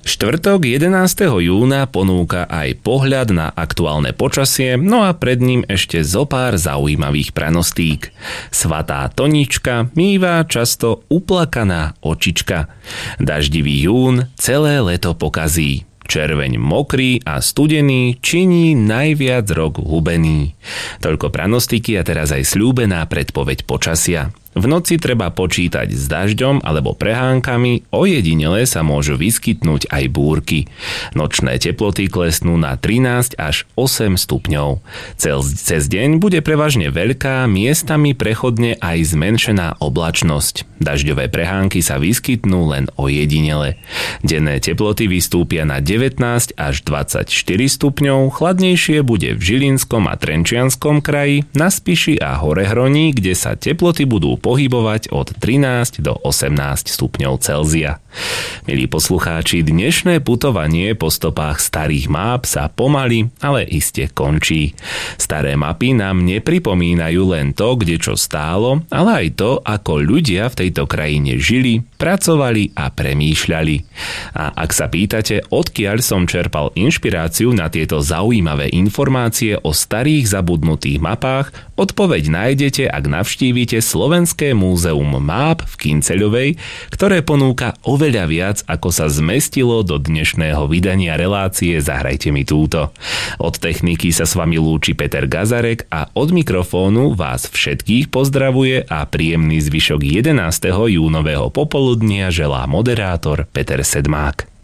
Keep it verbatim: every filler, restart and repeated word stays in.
Štvrtok jedenásteho júna ponúka aj pohľad na aktuálne počasie, no a pred ním ešte zopár zaujímavých pranostík. Svatá Tonička mýva často uplakaná očička. Daždivý jún celé leto pokazí. Červeň mokrý a studený činí najviac rok hubený. Toľko pranostiky a teraz aj sľúbená predpoveď počasia. V noci treba počítať s dažďom alebo prehánkami, ojedinele sa môžu vyskytnúť aj búrky. Nočné teploty klesnú na trinásť až osem stupňov. Cez deň bude prevažne veľká, miestami prechodne aj zmenšená oblačnosť. Dažďové prehánky sa vyskytnú len ojedinele. Denné teploty vystúpia na devätnásť až dvadsaťštyri stupňov, chladnejšie bude v Žilinskom a Trenčianskom kraji, na Spiši a Horehroní, kde sa teploty budú pohybovať od trinásť do osemnásť stupňov Celzia. Milí poslucháči, dnešné putovanie po stopách starých máp sa pomaly, ale iste končí. Staré mapy nám nepripomínajú len to, kde čo stálo, ale aj to, ako ľudia v tejto krajine žili, pracovali a premýšľali. A ak sa pýtate, odkiaľ som čerpal inšpiráciu na tieto zaujímavé informácie o starých zabudnutých mapách, odpoveď nájdete, ak navštívite Slovenské múzeum máp v Kynceľovej, ktoré ponúka oveľa viac, ako sa zmestilo do dnešného vydania relácie Zahrajte mi túto. Od techniky sa s vami lúči Peter Gazarek a od mikrofónu vás všetkých pozdravuje a príjemný zvyšok jedenásteho júnového popoludnia želá moderátor Peter Sedmák.